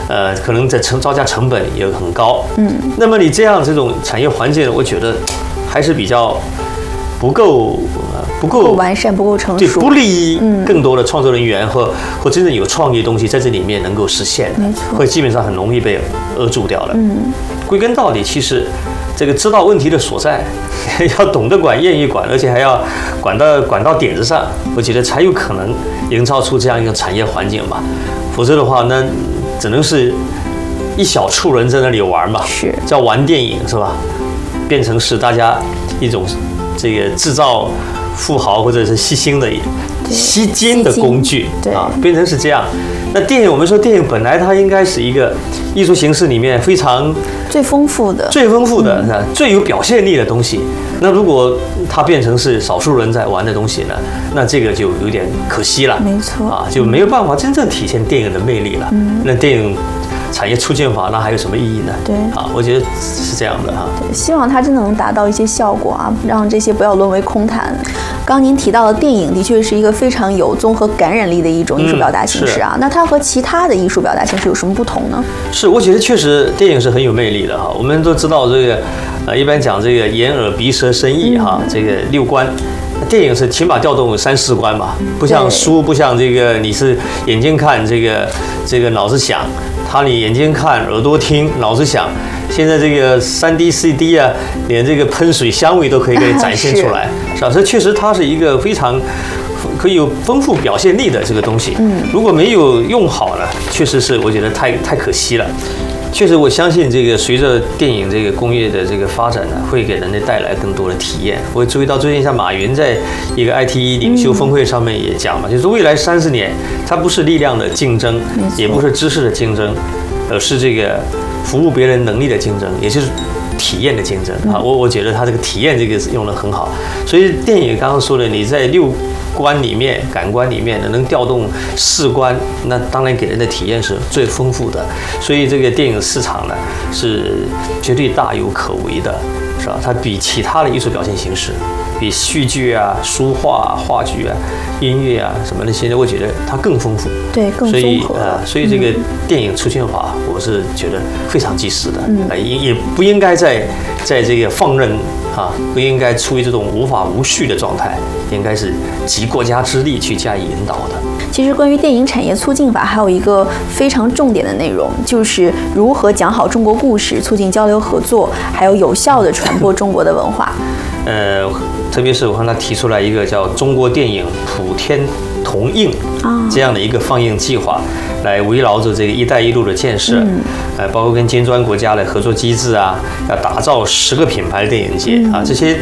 可能在造价成本也很高。那么你这种产业环境，我觉得还是比较不够完善，不够成熟， 对，不利于更多的创作人员或真正有创意的东西在这里面能够实现， 没错， 会基本上很容易被扼住掉了。归根到底，其实这个知道问题的所在，要懂得管，愿意管，而且还要管到点子上，我觉得才有可能营造出这样一个产业环境吧。否则的话，那只能是一小撮人在那里玩嘛， 是叫玩电影是吧？变成是大家一种这个制造富豪或者是吸金的工具啊，变成是这样。那电影，我们说电影本来它应该是一个艺术形式里面非常最丰富的、 最有表现力的东西。那如果它变成是少数人在玩的东西呢，那这个就有点可惜了。 没错啊，就没有办法真正体现电影的魅力了。那电影产业促进法那还有什么意义呢？ 对啊，我觉得是这样的哈。 希望它真的能达到一些效果啊，让这些不要沦为空谈。刚您提到的电影的确是一个非常有综合感染力的一种艺术表达形式啊，那它和其他的艺术表达形式有什么不同呢？是， 我觉得确实电影是很有魅力的哈。我们都知道这个，一般讲这个眼耳鼻舌身意哈，这个六官。电影是起码调动3、4官嘛，不像书，不像这个你是眼睛看这个脑子想，你眼睛看耳朵听脑子想。现在这个3D、4D 啊，连这个喷水香味都可以给你展现出来，是吧？这确实它是一个非常可以有丰富表现力的这个东西。如果没有用好呢，确实是我觉得太可惜了。确实，我相信这个随着电影这个工业的这个发展呢，会给人类带来更多的体验。我注意到最近像马云在一个 IT 领袖峰会上面也讲嘛，就是未来30年，它不是力量的竞争，也不是知识的竞争，而是这个服务别人能力的竞争，也就是体验的竞争啊。我觉得他这个体验这个用得很好。所以电影刚刚说的，你在6官里面、感官里面能调动4官，那当然给人的体验是最丰富的。所以这个电影市场呢是绝对大有可为的，是吧？它比其他的艺术表现形式，比戏剧啊、书画、话剧啊、音乐啊什么那些，我觉得它更丰富， 对，更综合。 所以这个电影出现法，我是觉得非常及时的，也不应该在这个放任啊，不应该处于这种无法无序的状态，应该是集国家之力去加以引导的。 其实关于电影产业促进法还有一个非常重点的内容，就是如何讲好中国故事，促进交流合作，还有有效地传播中国的文化。 特别是我看他提出来一个叫中国电影普天同映这样的一个放映计划，来围绕着这个“一带一路”的建设，包括跟金砖国家的合作机制啊，要打造10个品牌电影节啊，这些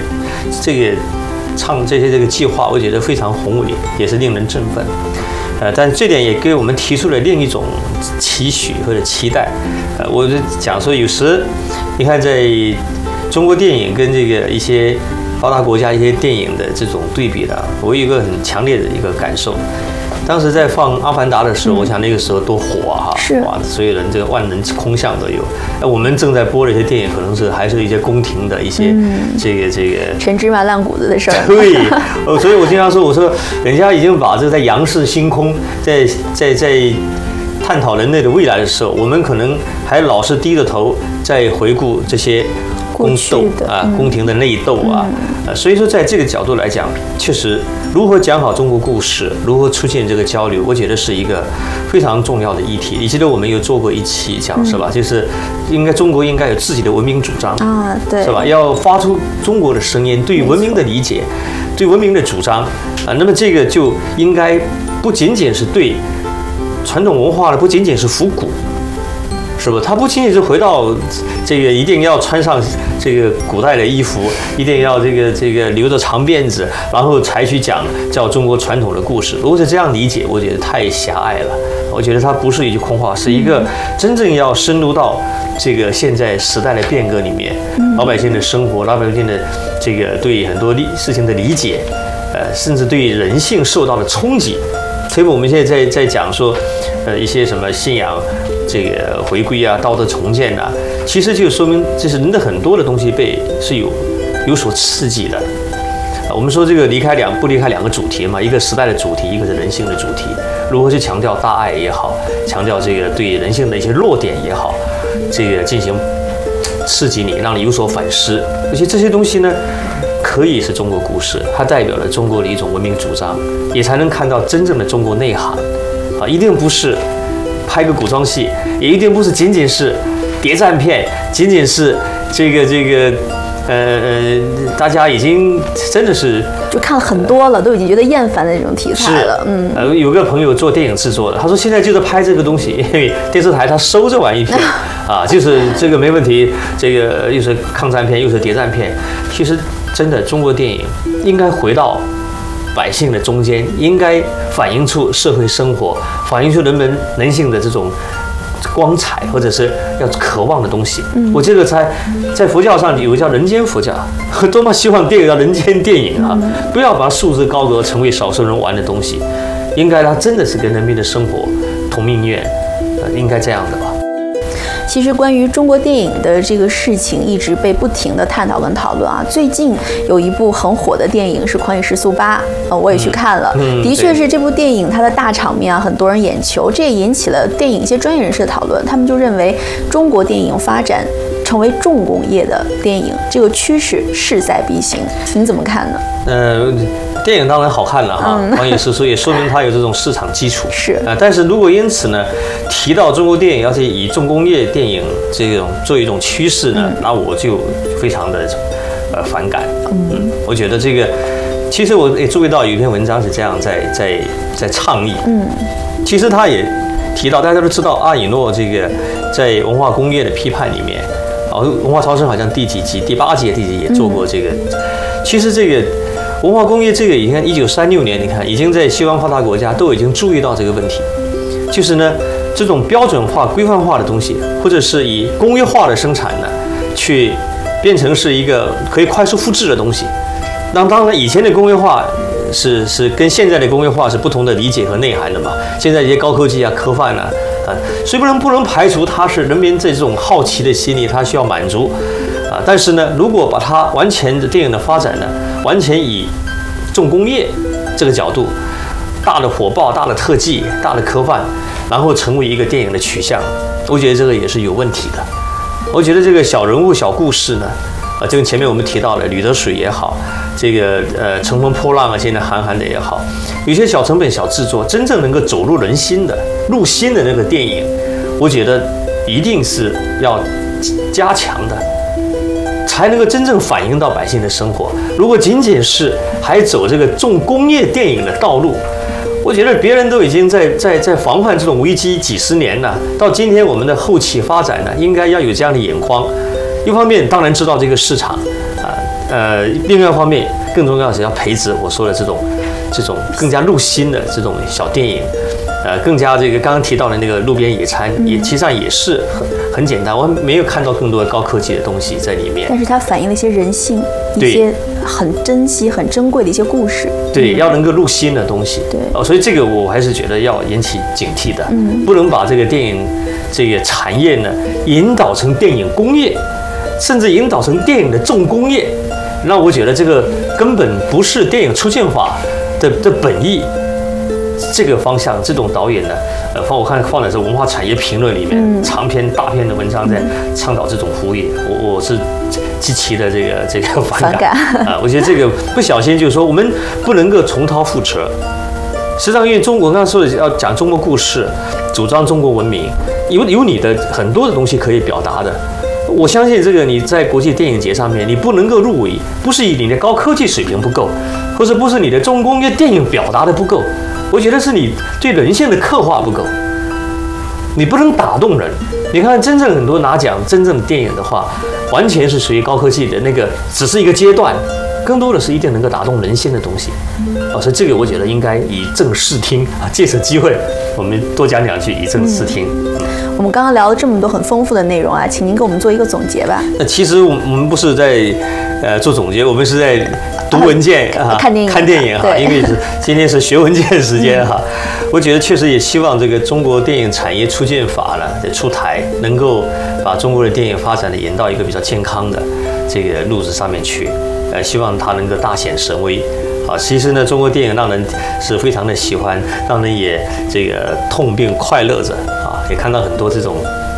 计划，我觉得非常宏伟，也是令人振奋。但这点也给我们提出了另一种期许或者期待。我就讲说，有时你看，在中国电影跟这个一些发达国家一些电影的这种对比呢，我有一个很强烈的一个感受。当时在放《阿凡达》的时候，我想那个时候多火啊！哇，所有人这个万人空巷都有。我们正在播的一些电影，可能是还是一些宫廷的一些这个陈芝麻烂谷子的事儿。 对，所以我经常说，我说人家已经把这个在仰视星空，在探讨人类的未来的时候，我们可能还老是低着头在回顾这些宫斗啊、宫廷的内斗啊。所以说，在这个角度来讲，确实如何讲好中国故事，如何出现这个交流，我觉得是一个非常重要的议题。你记得我们有做过一期讲是吧？就是中国应该有自己的文明主张啊，对， 是吧？要发出中国的声音，对文明的理解，对文明的主张啊。那么这个就应该不仅仅是对传统文化的，不仅仅是复古。是不？他不仅仅是回到这个一定要穿上这个古代的衣服，一定要这个留着长辫子，然后才去讲叫中国传统的故事。如果是这样理解，我觉得太狭隘了。我觉得它不是一句空话，是一个真正要深入到这个现在时代的变革里面，老百姓的生活，老百姓的这个对很多事情的理解，甚至对人性受到的冲击。所以我们现在在讲说，一些什么信仰这个回归啊、道德重建啊，其实就说明这是人的很多的东西是有所刺激的。我们说这个不离开两个主题嘛，一个时代的主题，一个是人性的主题。 如何去强调大爱也好，强调这个对人性的一些弱点也好，这个进行刺激你，让你有所反思。而且这些东西呢，可以是中国故事，它代表了中国的一种文明主张，也才能看到真正的中国内涵。啊，一定不是拍个古装戏，也一定不是仅仅是谍战片，仅仅是这个。大家已经真的是就看了很多了，都已经觉得厌烦的那种题材了。 有个朋友做电影制作的，他说现在就是拍这个东西，因为电视台他收这玩意片啊，就是这个没问题，这个又是抗战片又是谍战片。其实真的中国电影应该回到百姓的中间，应该反映出社会生活，反映出人性的这种光彩，或者是要渴望的东西。我这个在佛教上有个叫人间佛教，多么希望电影叫人间电影啊！不要把它束之高阁，成为少数人玩的东西，应该它真的是跟人民的生活同命运，应该这样的吧。 其实关于中国电影的这个事情一直被不停的探讨跟讨论啊。最近有一部很火的电影是《狂野时速8》，我也去看了，的确是这部电影它的大场面啊，很多人眼球，这也引起了电影一些专业人士的讨论。他们就认为中国电影发展成为重工业的电影，这个趋势势在必行，您怎么看呢？ 电影当然好看了哈，狂野时速也说明它有这种市场基础。 是啊，但是如果因此呢，提到中国电影要是以重工业电影这种作为一种趋势呢，那我就非常的反感。我觉得这个，其实我也注意到有一篇文章是这样在倡议。其实他也提到，大家都知道阿以诺这个在文化工业的批判里面，文化超生好像第几集，第8集、第几集也做过这个。其实这个文化工业这个，你看1936年，你看已经在西方发达国家都已经注意到这个问题，就是呢这种标准化、规范化的东西，或者是以工业化的生产呢，去变成是一个可以快速复制的东西。那当然，以前的工业化是跟现在的工业化是不同的理解和内涵的嘛。现在一些高科技啊、科幻啊，虽不能排除它是人民这种好奇的心理，它需要满足。但是呢，如果把它完全的电影的发展呢，完全以重工业这个角度，大的火爆、大的特技、大的科幻，然后成为一个电影的取向，我觉得这个也是有问题的。我觉得这个小人物、小故事呢，就跟前面我们提到的《吕得水》也好，这个乘风破浪啊，现在韩寒的也好，有些小成本、小制作，真正能够走入人心的、入心的那个电影，我觉得一定是要加强的。才能够真正反映到百姓的生活。如果仅仅是还走这个重工业电影的道路，我觉得别人都已经在防范这种危机几十年了。到今天我们的后期发展呢，应该要有这样的眼光。一方面当然知道这个市场另外一方面更重要的是要培植我说的这种更加入心的这种小电影。更加这个刚刚提到的那个路边野餐，也其实上也是很简单，我没有看到更多的高科技的东西在里面。 但是它反映了一些人性，一些很珍惜、很珍贵的一些故事。 对，要能够入心的东西。 对， 所以这个我还是觉得要引起警惕的，不能把这个电影这个产业呢引导成电影工业，甚至引导成电影的重工业。那我觉得这个根本不是电影出现法的本意。这个方向，这种导演呢，我看放在这文化产业评论里面，长篇大篇的文章在倡导这种呼吁，我是极其的这个反感啊！我觉得这个不小心就是说，我们不能够重蹈覆辙。实际上，因为中国刚才说的要讲中国故事，主张中国文明，有你的很多的东西可以表达的。我相信这个你在国际电影节上面，你不能够入围，不是以你的高科技水平不够，或者不是你的重工业电影表达的不够。我觉得是你对人性的刻画不够，你不能打动人。你看，真正很多拿奖真正的电影的话，完全是属于高科技的那个，只是一个阶段，更多的是一定能够打动人心的东西。所以这个我觉得应该以正视听啊，借此机会我们多讲两句，以正视听。 我们刚刚聊了这么多很丰富的内容啊，请您给我们做一个总结吧。 那其实我们不是在做总结，我们是在读文件啊，看电影哈，因为今天是学文件时间哈。我觉得确实也希望这个中国电影产业促进法呢的出台，能够把中国的电影发展的引到一个比较健康的这个路子上面去。希望它能够大显神威， 啊。其实呢，中国电影让人是非常的喜欢，让人也这个痛并快乐着啊，也看到很多这种